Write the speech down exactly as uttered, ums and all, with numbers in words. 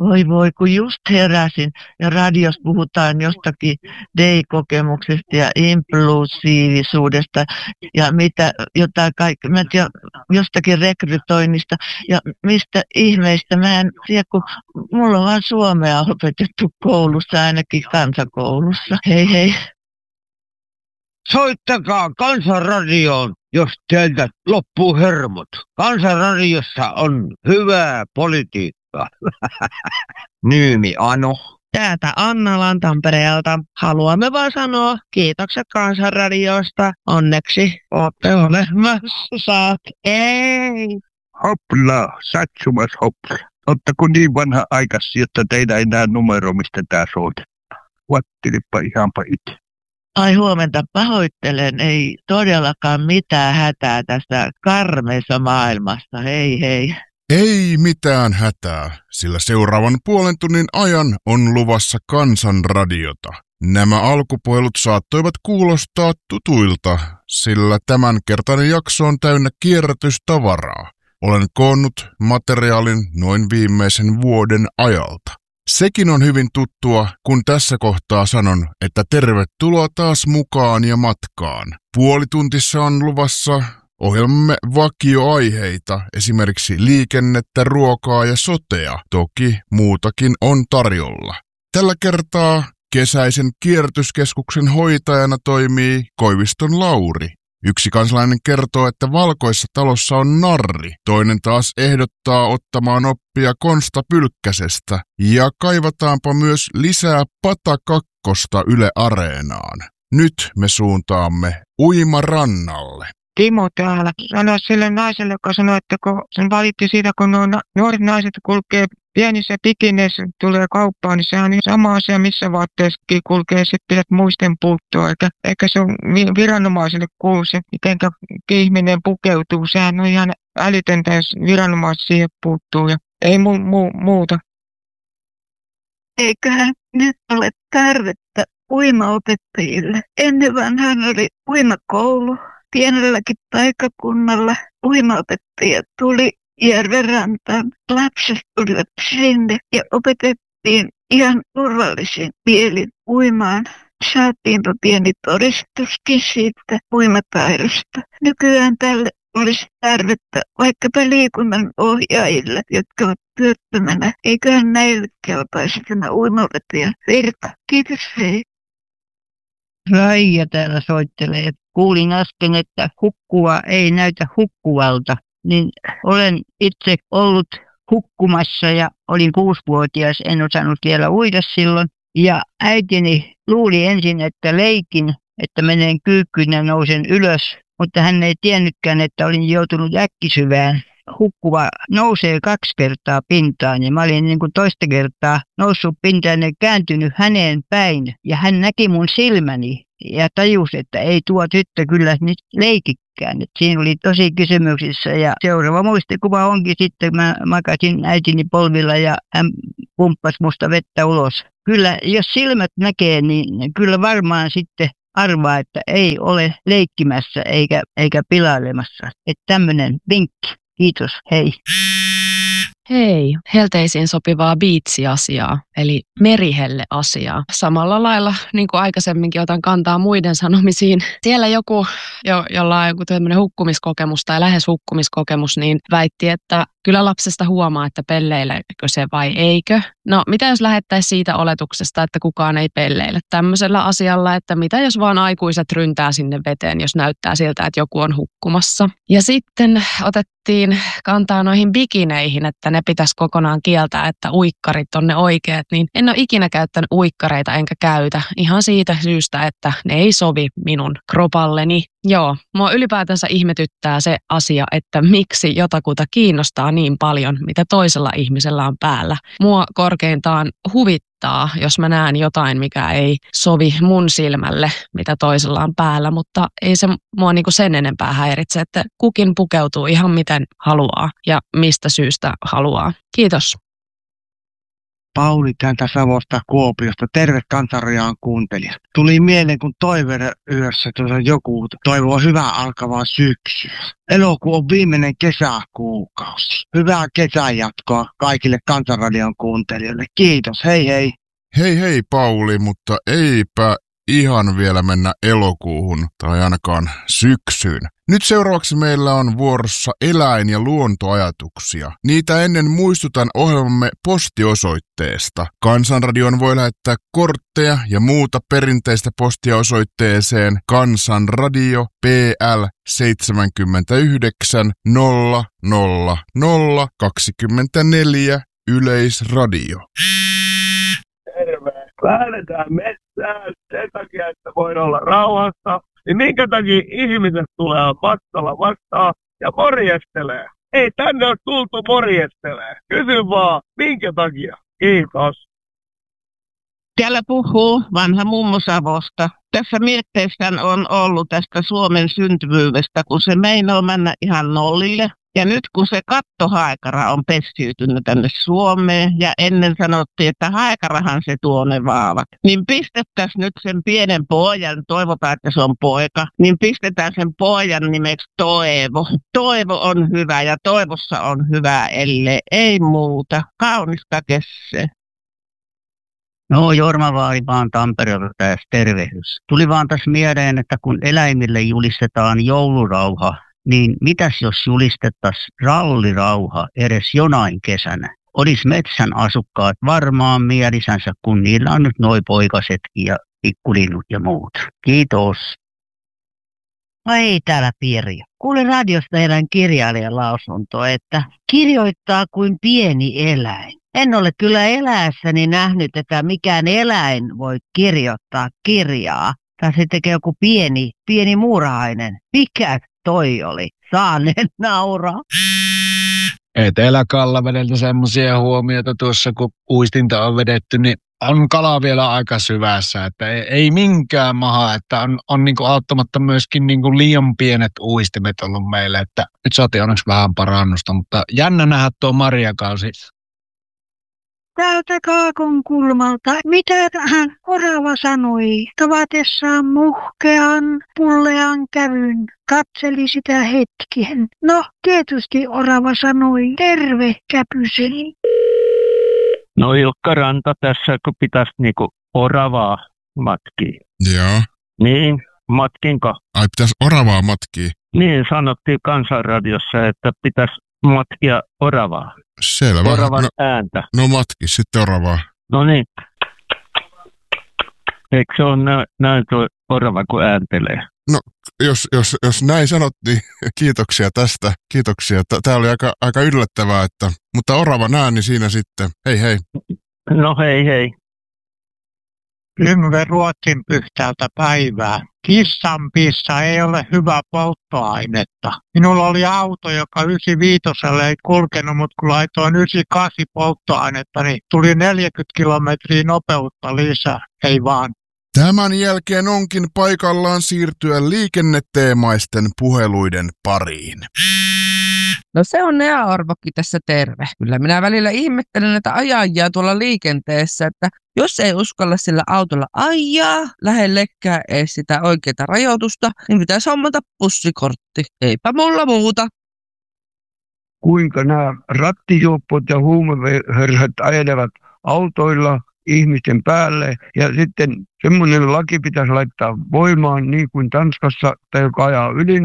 Voi voi, kun just heräsin ja radiossa puhutaan jostakin D-kokemuksesta ja impulsiivisuudesta ja mitä jotain kaikkea, mä en tiedä, jostakin rekrytoinnista ja mistä ihmeistä. Mä en tiedä, kun mulla on vaan suomea opetettu koulussa, ainakin kansakoulussa. Hei hei. Soittakaa Kansanradioon, jos teiltä loppuu hermot. Kansanradiossa on hyvää politiikkaa. Nyymi Ano. Täältä Annalan Tampereelta. Haluamme vaan sanoa kiitokset Kansanradiosta. Onneksi ootte olemassa. Saat. Ei. Hopla, satsumas hopla. Ottako niin vanha aikas, jotta teidän ei näe numero, mistä tää soitetaan? Vattilipa ihanpa itse. Ai huomenta, pahoittelen, ei todellakaan mitään hätää tässä karmeessa maailmassa, hei hei. Ei mitään hätää, sillä seuraavan puolen tunnin ajan on luvassa Kansanradiota. Nämä alkupuhelut saattoivat kuulostaa tutuilta, sillä tämänkertainen jakso on täynnä kierrätystavaraa. Olen koonnut materiaalin noin viimeisen vuoden ajalta. Sekin on hyvin tuttua, kun tässä kohtaa sanon, että tervetuloa taas mukaan ja matkaan. Puolituntissa on luvassa ohjelmamme vakioaiheita, esimerkiksi liikennettä, ruokaa ja sotea. Toki muutakin on tarjolla. Tällä kertaa kesäisen kierrätyskeskuksen hoitajana toimii Koiviston Lauri. Yksi kansalainen kertoo, että valkoisessa talossa on narri, toinen taas ehdottaa ottamaan oppia Konsta Pylkkäsestä ja kaivataanpa myös lisää Pata kakkosta Yle Areenaan. Nyt me suuntaamme Uimarannalle. Timo täällä sanoi sille naiselle, joka sanoi, että kun sen valitti siitä, kun nuo nuoret naiset kulkee pienissä bikineissä, tulee kauppaan, niin sehän on sama asia, missä vaatteessakin kulkee, sitten pidät muisten puuttua, eikä, eikä se on viranomaisille kuulu se, miten ihminen pukeutuu. Sehän on ihan älytöntä, jos viranomaiset siihen puuttuu ja ei mu- mu- muuta. Eiköhän nyt ole tarvetta uimaopettajille. Ennen vanhaan oli uimakoulu. Pienelläkin paikkakunnalla uimaopettaja tuli järvenrantaan. Lapset tulivat sinne ja opetettiin ihan turvallisin mielin uimaan. Saatiinpa pieni todistuskin siitä uimataidosta. Nykyään tälle olisi tarvetta vaikkapa liikunnan ohjaajille, jotka ovat työttömänä. Eiköhän näille kelpaisi tämä uimaopettajan virka. Kiitos, hei. Raija täällä soittelee. Kuulin äsken, että hukkua ei näytä hukkuvalta, niin olen itse ollut hukkumassa ja olin kuusivuotias, en osannut vielä uida silloin. Ja äitini luuli ensin, että leikin, että menen kyykkyyn ja nousen ylös, mutta hän ei tiennytkään, että olin joutunut äkkisyvään. Hukkuva nousee kaksi kertaa pintaan ja mä olin niin kuin toista kertaa noussut pintaan ja kääntynyt häneen päin. Ja hän näki mun silmäni ja tajusi, että ei tuo tyttö kyllä nyt leikikään. Et siinä oli tosi kysymyksissä ja seuraava muistikuva onkin sitten, mä makasin äitini polvilla ja hän pumppasi musta vettä ulos. Kyllä, jos silmät näkee, niin kyllä varmaan sitten arvaa, että ei ole leikkimässä eikä, eikä pilailemassa. Että tämmöinen vinkki. Kiitos, hei. Hei, helteisiin sopivaa biitsiasiaa, eli merihelle-asiaa. Samalla lailla, niin kuin aikaisemminkin otan kantaa muiden sanomisiin. Siellä joku, jo, jolla on joku tämmöinen hukkumiskokemus tai lähes hukkumiskokemus, niin väitti, että kyllä lapsesta huomaa, että pelleileekö se vai eikö. No, mitä jos lähettäisiin siitä oletuksesta, että kukaan ei pelleile tämmöisellä asialla, että mitä jos vaan aikuiset ryntää sinne veteen, jos näyttää siltä, että joku on hukkumassa. Ja sitten otettiin kantaa noihin bikineihin, että ne pitäisi kokonaan kieltää, että uikkarit on ne oikeat, niin en ole ikinä käyttänyt uikkareita enkä käytä ihan siitä syystä, että ne ei sovi minun kropalleni. Joo, mua ylipäätänsä ihmetyttää se asia, että miksi jotakuta kiinnostaa niin paljon, mitä toisella ihmisellä on päällä. Mua korkeintaan huvittaa, jos mä näen jotain, mikä ei sovi mun silmälle, mitä toisella on päällä, mutta ei se mua niinku sen enempää häiritse, että kukin pukeutuu ihan miten haluaa ja mistä syystä haluaa. Kiitos. Pauli täältä Savosta Kuopiosta. Terve Kansanradion kuuntelijat. Tuli mieleen, kun toiveiden yössä tuossa joku toivoo hyvää alkavaa syksyä. Elokuu on viimeinen kesäkuukausi. Hyvää kesän jatkoa kaikille Kansanradion kuuntelijoille. Kiitos, hei hei. Hei hei Pauli, mutta eipä ihan vielä mennä elokuuhun tai ainakaan syksyyn. Nyt seuraavaksi meillä on vuorossa eläin- ja luontoajatuksia. Niitä ennen muistutan ohjelmamme postiosoitteesta. Kansanradion voi lähettää kortteja ja muuta perinteistä postia osoitteeseen Kansanradio P L seitsemänkymmentäyhdeksän nolla nolla nolla kaksikymmentäneljä Yleisradio. Terve. Lähdetään metsään sen takia, että voin olla rauhassa. Niin minkä takia ihmiset tulee matkalla vastaan ja morjestelee? Ei tänne ole tultu morjestelee. Kysy vaan, minkä takia? Kiitos. Täällä puhuu vanha mummo Savosta. Tässä mietteessä on ollut tästä Suomen syntyvyydestä, kun se meinaa mennä ihan nollille. Ja nyt kun se kattohaikara on pesiytynyt tänne Suomeen, ja ennen sanottiin, että haikarahan se tuo ne vaavat, niin pistettäisiin nyt sen pienen pojan, toivotaan, että se on poika, niin pistetään sen pojan nimeksi Toivo. Toivo on hyvä ja toivossa on hyvä, ellei ei muuta. Kaunista kesse. No Jorma Vaari vaan Tampereelta tässä tervehdys. Tuli vaan tässä mieleen, että kun eläimille julistetaan joulurauha, niin mitäs jos julistettaisiin rallirauha edes jonain kesänä? Olis metsän asukkaat varmaan mielisänsä, kun niillä on nyt noi poikasetkin ja pikkulinnut ja muut. Kiitos. No ei täällä Pirjo. Kuulin radiosta erään kirjailijan lausunto, että kirjoittaa kuin pieni eläin. En ole kyllä eläessäni nähnyt, että mikään eläin voi kirjoittaa kirjaa. Tai sitten joku pieni, pieni muurahainen. Mikä toi oli? Saaneen nauraa. Etelä-Kallavedeltä semmoisia huomioita tuossa, kun uistinta on vedetty, niin on kala vielä aika syvässä, että ei, ei minkään maha, että on, on niinku auttamatta myöskin niinku liian pienet uistimet ollut meille, että nyt saatiin onneksi vähän parannusta, mutta jännä nähdä tuo marjakausi. Täältä Kaakon kulmalta. Mitä hän orava sanoi? Tavatessaan muhkean, pullean kävyn. Katseli sitä hetken. No, tietysti orava sanoi, terve käpyseni. No Ilkka Ranta tässä, kun pitäisi niinku oravaa matkia. Joo. Niin, matkinko? Ai pitäisi oravaa matkia? Niin, sanottiin Kansanradiossa, että pitäisi matkia oravaa. Selvä. Oravan no, ääntä. No matki sitten oravaa. No niin. Eikö se ole nä- näin tuo orava, kun ääntelee? No, jos, jos, jos näin sanot, niin kiitoksia tästä. Kiitoksia. Tämä oli aika, aika yllättävää, että, mutta oravan ääni siinä sitten. Hei hei. No hei hei. Yngve Ruotsin pyhtäältä päivää. Kissan pissa ei ole hyvä polttoainetta. Minulla oli auto, joka yhdeksänkymmentäviisi ei kulkenut, mutta kun laitoin yhdeksänkymmentäkahdeksan polttoainetta, niin tuli neljäkymmentä kilometriä nopeutta lisää. Ei vaan. Tämän jälkeen onkin paikallaan siirtyä liikenneteemaisten puheluiden pariin. No se on Nea Arvokki tässä terve. Kyllä minä välillä ihmettelen näitä ajajia tuolla liikenteessä, että jos ei uskalla sillä autolla ajaa lähellekään edes sitä oikeaa rajoitusta, niin pitäisi hommata bussikortti. Eipä mulla muuta. Kuinka nämä rattijuoppot ja huumehörhät ajelevat autoilla ihmisten päälle ja sitten semmoinen laki pitäisi laittaa voimaan niin kuin Tanskassa, tai joka ajaa yli